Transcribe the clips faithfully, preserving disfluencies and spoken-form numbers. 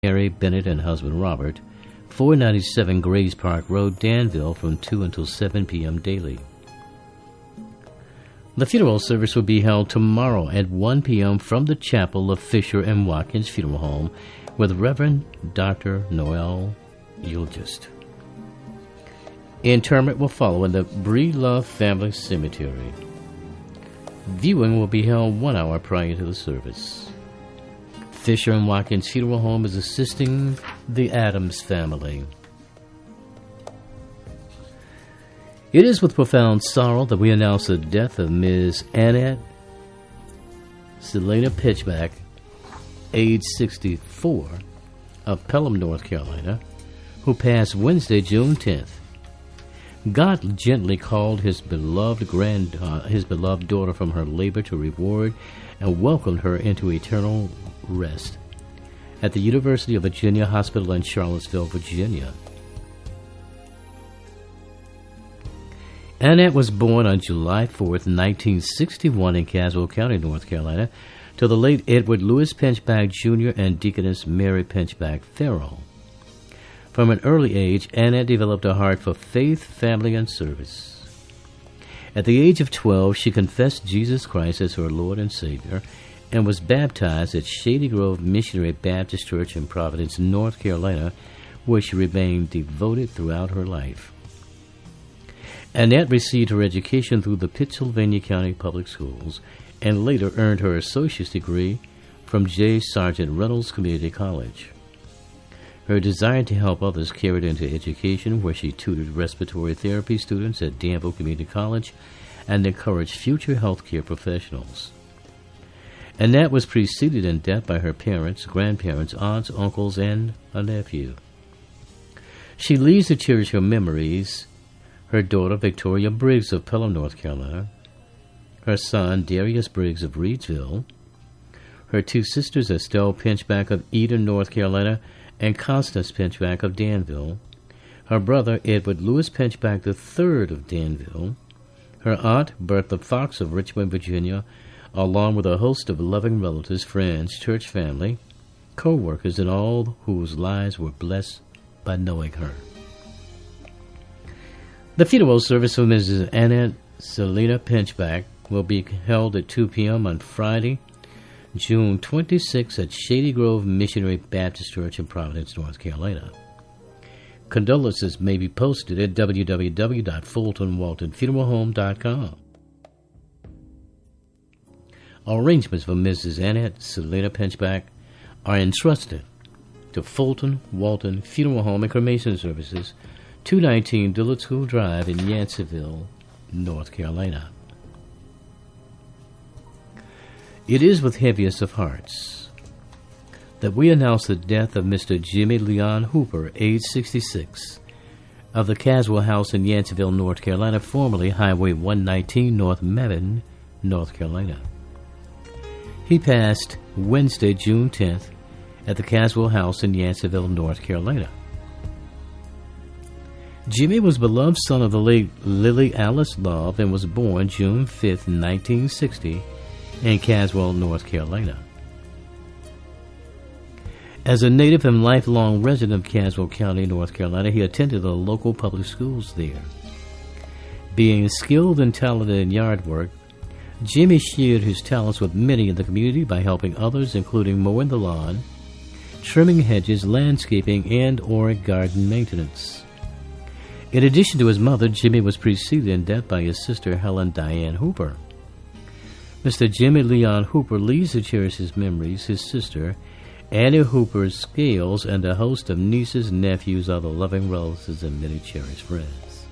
Mary Bennett and husband Robert, four ninety-seven Grays Park Road, Danville, from two until seven p.m. daily. The funeral service will be held tomorrow at one p.m. from the chapel of Fisher and Watkins Funeral Home with Reverend Doctor Noel Eulgist. Interment will follow in the Breedlove Family Cemetery. Viewing will be held one hour prior to the service. Fisher and Watkins Funeral Home is assisting the Adams family. It is with profound sorrow that we announce the death of Miz Annette Selena Pitchback, age sixty-four, of Pelham, North Carolina, who passed Wednesday, June tenth. God gently called his beloved grand, uh, his beloved daughter from her labor to reward and welcomed her into eternal rest at the University of Virginia Hospital in Charlottesville, Virginia. Annette was born on July fourth, nineteen sixty-one in Caswell County, North Carolina, to the late Edward Lewis Pinchback Junior and Deaconess Mary Pinchback Farrell. From an early age, Annette developed a heart for faith, family, and service. At the age of twelve, she confessed Jesus Christ as her Lord and Savior and was baptized at Shady Grove Missionary Baptist Church in Providence, North Carolina, where she remained devoted throughout her life. Annette received her education through the Pittsylvania County Public Schools and later earned her associate's degree from J. Sargent Reynolds Community College. Her desire to help others carried into education, where she tutored respiratory therapy students at Danville Community College and encouraged future healthcare professionals. Annette was preceded in death by her parents, grandparents, aunts, uncles, and a nephew. She leaves to cherish her memories her daughter Victoria Briggs of Pelham, North Carolina, her son Darius Briggs of Reedsville, her two sisters Estelle Pinchback of Eden, North Carolina, and Constance Pinchback of Danville, her brother Edward Lewis Pinchback the third of Danville, her aunt Bertha Fox of Richmond, Virginia, along with a host of loving relatives, friends, church family, co-workers, and all whose lives were blessed by knowing her. The funeral service for Missus Annette Selena Pinchback will be held at two p.m. on Friday, June twenty-sixth at Shady Grove Missionary Baptist Church in Providence, North Carolina. Condolences may be posted at w w w dot fulton walton funeral home dot com. Arrangements for Missus Annette Selena Pinchback are entrusted to Fulton Walton Funeral Home and Cremation Services, two nineteen Dillard School Drive in Yanceyville, North Carolina. It is with heaviest of hearts that we announce the death of Mister Jimmy Leon Hooper, age sixty-six, of the Caswell House in Yanceyville, North Carolina, formerly Highway one nineteen, North Mebane, North Carolina. He passed Wednesday, June tenth, at the Caswell House in Yanceyville, North Carolina. Jimmy was beloved son of the late Lily Alice Love and was born June fifth, nineteen sixty, in Caswell, North Carolina. As a native and lifelong resident of Caswell County, North Carolina, he attended the local public schools there. Being skilled and talented in yard work, Jimmy shared his talents with many in the community by helping others, including mowing the lawn, trimming hedges, landscaping, and or garden maintenance. In addition to his mother, Jimmy was preceded in death by his sister, Helen Diane Hooper. Mister Jimmy Leon Hooper leaves to cherish his memories, his sister, Annie Hooper's Scales, and a host of nieces, nephews, other loving relatives, and many cherished friends.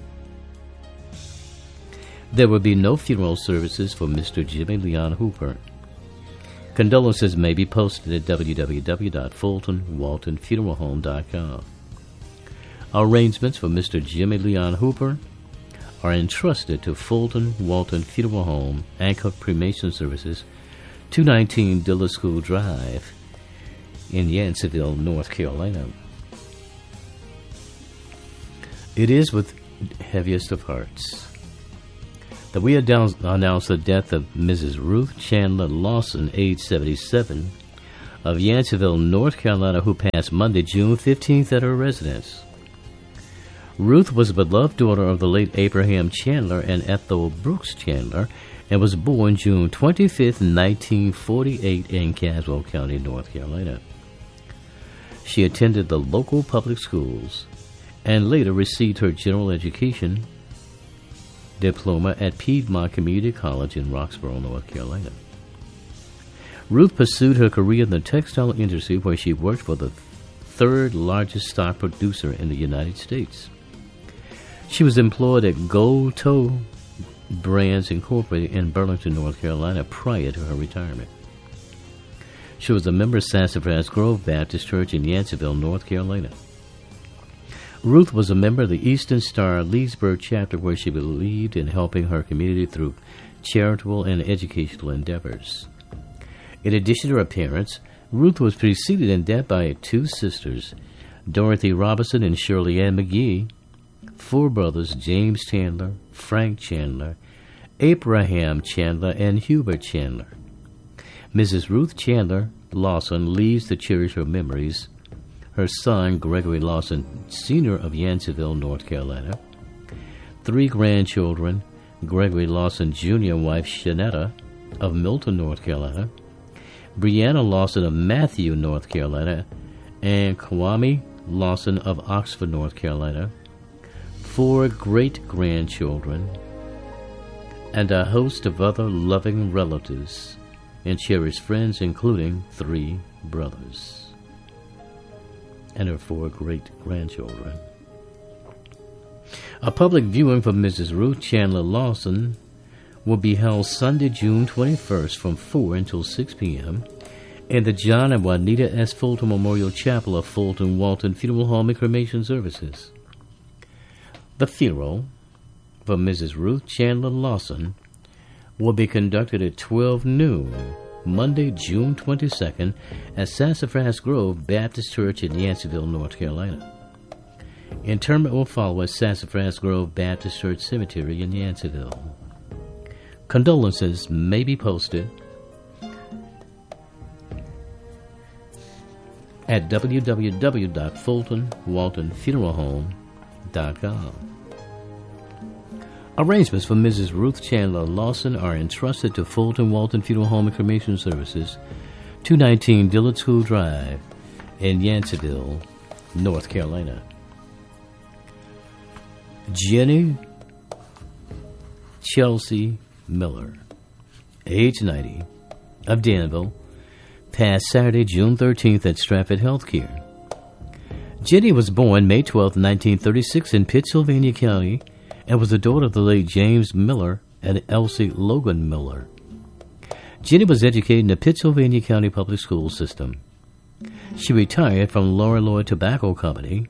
There will be no funeral services for Mister Jimmy Leon Hooper. Condolences may be posted at w w w dot fulton walton funeral home dot com. Arrangements for Mister Jimmy Leon Hooper are entrusted to Fulton Walton Funeral Home and Cremation Services, two nineteen Dillard School Drive in Yanceyville, North Carolina. It is with heaviest of hearts that we announce the death of Missus Ruth Chandler Lawson, age seventy-seven, of Yanceyville, North Carolina, who passed Monday, June fifteenth at her residence. Ruth was a beloved daughter of the late Abraham Chandler and Ethel Brooks Chandler, and was born June twenty-fifth, nineteen forty-eight in Caswell County, North Carolina. She attended the local public schools and later received her general education diploma at Piedmont Community College in Roxborough, North Carolina. Ruth pursued her career in the textile industry, where she worked for the third largest stock producer in the United States. She was employed at Gold Toe Brands Incorporated in Burlington, North Carolina, prior to her retirement. She was a member of Sassafras Grove Baptist Church in Yanceyville, North Carolina. Ruth was a member of the Eastern Star Leesburg chapter, where she believed in helping her community through charitable and educational endeavors. In addition to her parents, Ruth was preceded in death by two sisters, Dorothy Robinson and Shirley Ann McGee, four brothers, James Chandler, Frank Chandler, Abraham Chandler, and Hubert Chandler. Missus Ruth Chandler Lawson leaves to cherish her memories her son, Gregory Lawson, Senior of Yanceyville, North Carolina, three grandchildren, Gregory Lawson, Junior and wife Shanetta of Milton, North Carolina, Brianna Lawson of Matthew, North Carolina, and Kwame Lawson of Oxford, North Carolina, four great-grandchildren, and a host of other loving relatives and cherished friends, including three brothers and her four great-grandchildren. A public viewing for Missus Ruth Chandler Lawson will be held Sunday, June twenty-first from four until six p.m. in the John and Juanita S. Fulton Memorial Chapel of Fulton Walton Funeral Home and Cremation Services. The funeral for Missus Ruth Chandler Lawson will be conducted at twelve noon, Monday, June twenty-second, at Sassafras Grove Baptist Church in Yanceyville, North Carolina. Interment will follow at Sassafras Grove Baptist Church Cemetery in Yanceyville. Condolences may be posted at w w w dot fulton walton funeral home dot com. Arrangements for Missus Ruth Chandler Lawson are entrusted to Fulton Walton Funeral Home and Cremation Services, two nineteen Dillard School Drive in Yanceyville, North Carolina. Jenny Chelsea Miller, age ninety, of Danville, passed Saturday, June thirteenth at Stratford Healthcare. Jenny was born May twelfth, nineteen thirty-six in Pittsylvania County, and was the daughter of the late James Miller and Elsie Logan Miller. Jenny was educated in the Pittsylvania County Public School System. She retired from Laura Lloyd Tobacco Company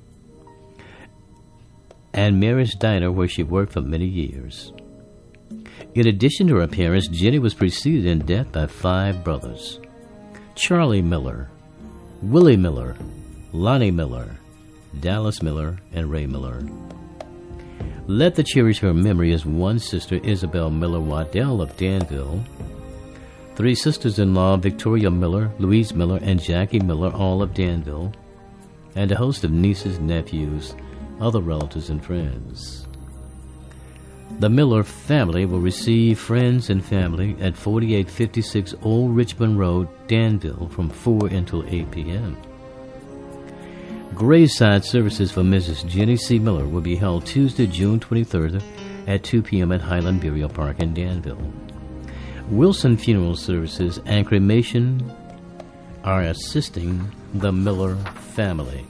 and Mary's Diner, where she worked for many years. In addition to her parents, Jenny was preceded in death by five brothers: Charlie Miller, Willie Miller, Lonnie Miller, Dallas Miller, and Ray Miller. Let the cherish her memory as one sister, Isabel Miller Waddell of Danville, three sisters-in-law, Victoria Miller, Louise Miller, and Jackie Miller, all of Danville, and a host of nieces, nephews, other relatives, and friends. The Miller family will receive friends and family at forty-eight fifty-six Old Richmond Road, Danville, from four until eight p.m. Graveside services for Missus Jenny C. Miller will be held Tuesday, June twenty-third at two p.m. at Highland Burial Park in Danville. Wilson Funeral Services and Cremation are assisting the Miller family.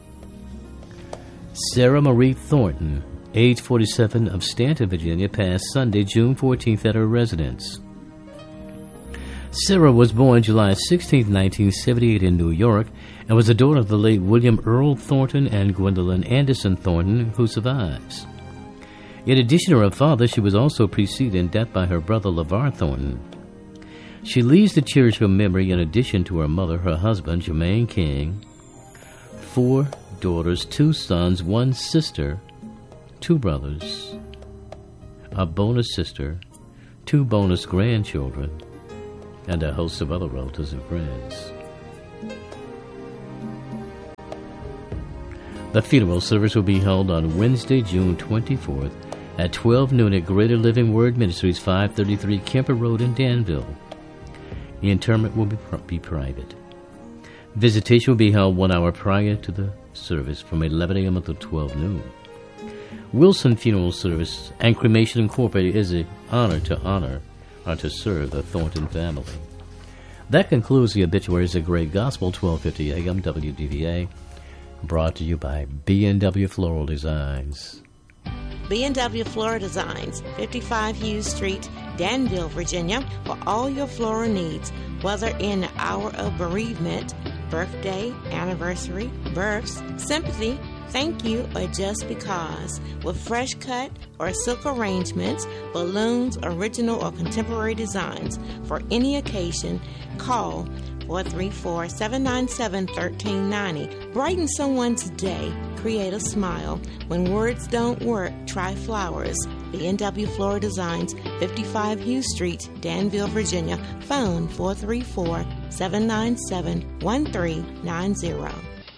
Sarah Marie Thornton, age forty-seven, of Stanton, Virginia, passed Sunday, June fourteenth at her residence. Sarah was born July sixteenth, nineteen seventy-eight in New York, and was the daughter of the late William Earl Thornton and Gwendolyn Anderson Thornton, who survives. In addition to her father, she was also preceded in death by her brother LeVar Thornton. She leaves to cherish her memory in addition to her mother, her husband, Jermaine King, four daughters, two sons, one sister, two brothers, a bonus sister, two bonus grandchildren, and a host of other relatives and friends. The funeral service will be held on Wednesday, June twenty-fourth at twelve noon at Greater Living Word Ministries, five thirty-three Kemper Road in Danville. The interment will be, be private. Visitation will be held one hour prior to the service from eleven a.m. until twelve noon. Wilson Funeral Service and Cremation Incorporated is an honor to honor or to serve the Thornton family. That concludes the obituaries of Great Gospel, twelve fifty a.m. W D V A, brought to you by B and W Floral Designs. B and W Floral Designs, fifty-five Hughes Street, Danville, Virginia, for all your floral needs, whether in the hour of bereavement, birthday, anniversary, births, sympathy, thank you, or just because. With fresh cut or silk arrangements, balloons, original or contemporary designs for any occasion, call four three four, seven nine seven, one three nine zero. Brighten someone's day. Create a smile. When words don't work, try flowers. B and W Floral Designs, fifty-five Hughes Street, Danville, Virginia. Phone four three four, seven nine seven, one three nine zero.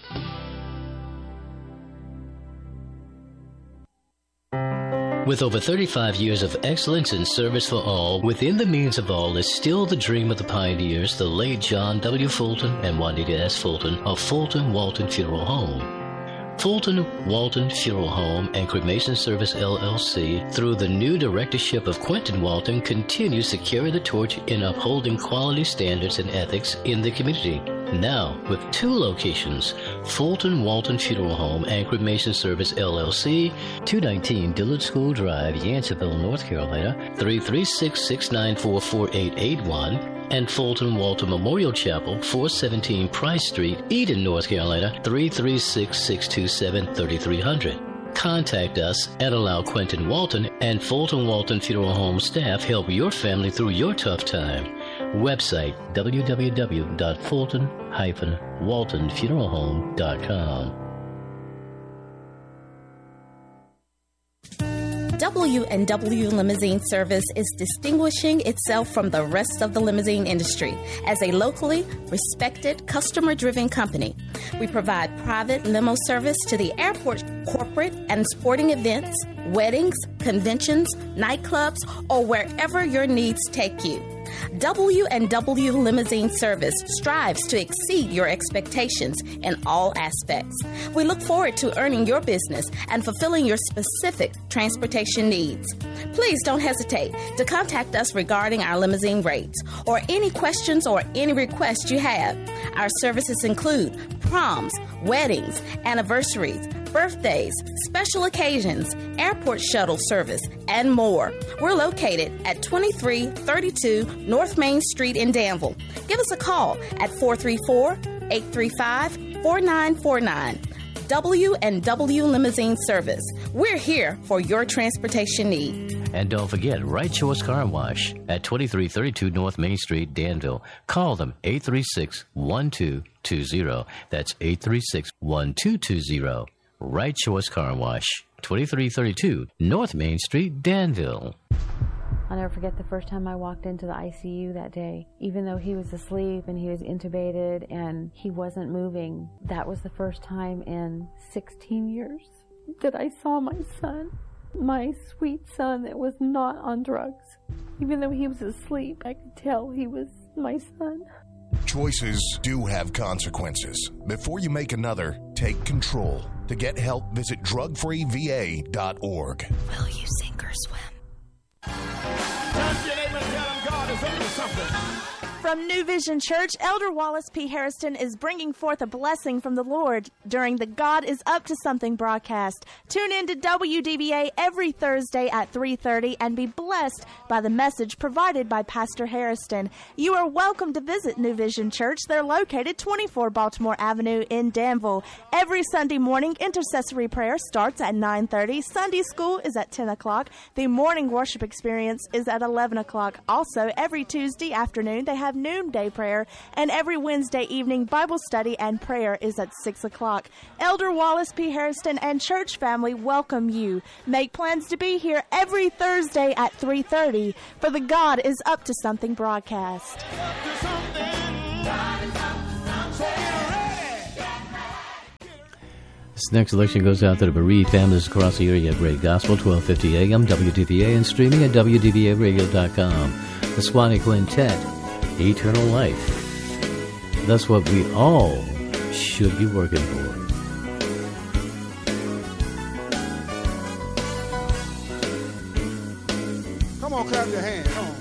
With over thirty-five years of excellence and service for all, within the means of all is still the dream of the pioneers, the late John W. Fulton and Juanita S. Fulton of Fulton Walton Funeral Home. Fulton Walton Funeral Home and Cremation Service, L L C, through the new directorship of Quentin Walton, continues to carry the torch in upholding quality standards and ethics in the community. Now, with two locations, Fulton Walton Funeral Home and Cremation Service, L L C, two nineteen Dillard School Drive, Yanceyville, North Carolina, three three six, six nine four, four eight eight one, and Fulton Walton Memorial Chapel, four seventeen Price Street, Eden, North Carolina, three three six, six two seven, three three zero zero. Contact us and allow Quentin Walton and Fulton Walton Funeral Home staff help your family through your tough time. Website w w w dot fulton dash walton funeral home dot com. W and W Limousine Service is distinguishing itself from the rest of the limousine industry as a locally respected, customer-driven company. We provide private limo service to the airport, corporate and sporting events, weddings, conventions, nightclubs, or wherever your needs take you. W and W Limousine Service strives to exceed your expectations in all aspects. We look forward to earning your business and fulfilling your specific transportation needs. Please don't hesitate to contact us regarding our limousine rates or any questions or any requests you have. Our services include proms, weddings, anniversaries, birthdays, special occasions, airport shuttle service, and more. We're located at twenty-three thirty-two North Main Street in Danville. Give us a call at four three four, eight three five, four nine four nine. W and W Limousine Service. We're here for your transportation need. And don't forget, Right Choice Car Wash at twenty-three thirty-two North Main Street, Danville. Call them eight three six, one two two zero. That's eight three six, one two two zero. Right Choice Car Wash, twenty-three thirty-two North Main Street, Danville. I'll never forget the first time I walked into the I C U that day. Even though he was asleep and he was intubated and he wasn't moving, that was the first time in sixteen years that I saw my son, my sweet son that was not on drugs. Even though he was asleep, I could tell he was my son. Choices do have consequences. Before you make another, take control. To get help, visit drug free v a dot org. Will you sink or swim? From New Vision Church, Elder Wallace P. Harrison is bringing forth a blessing from the Lord during the God is Up to Something broadcast. Tune in to W D V A every Thursday at three thirty and be blessed by the message provided by Pastor Harrison. You are welcome to visit New Vision Church. They're located twenty-four Baltimore Avenue in Danville. Every Sunday morning, intercessory prayer starts at nine thirty. Sunday school is at ten o'clock. The morning worship experience is at eleven o'clock. Also, every Tuesday afternoon, they have noonday prayer, and every Wednesday evening Bible study and prayer is at six o'clock. Elder Wallace P. Harrison and church family welcome you. Make plans to be here every Thursday at three thirty for the God is Up to Something broadcast. God is up to something. God is up to something. This next selection goes out to the bereaved families across the area. Great Gospel, twelve fifty a.m., W D V A, and streaming at W D V A radio dot com. The Swanee Quintet, Eternal Life. That's what we all should be working for. Come on, clap your hands. Come on.